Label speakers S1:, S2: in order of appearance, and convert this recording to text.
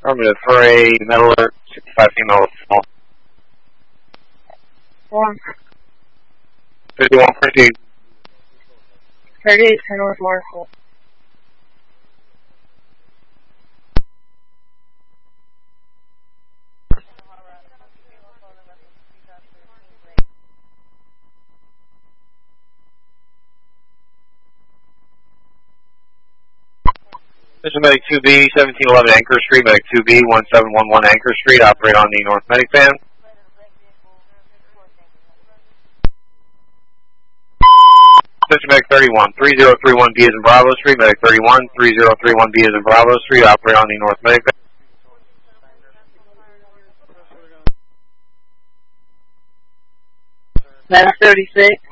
S1: Affirmative for a metal alert, 65 female. 51 proceed.
S2: 38, 10 North Marshall.
S1: Mission Medic 2B, 1711 Anchor Street, Medic 2B, 1711 Anchor Street, operate on the North Medic van. Mission Medic 31, 3031B is in Bravo Street, Medic 31, 3031B is in Bravo Street, operate on the North Medic van.
S2: Medic 36,